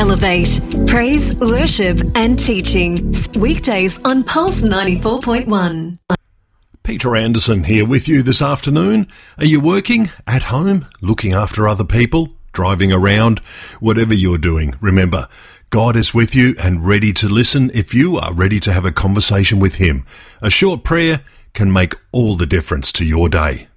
Elevate. Praise, worship and teaching. Weekdays on Pulse 94.1. Peter Anderson here with you this afternoon. Are you working, at home, looking after other people, driving around? Whatever you're doing, remember, God is with you and ready to listen if you are ready to have a conversation with Him. A short prayer can make all the difference to your day.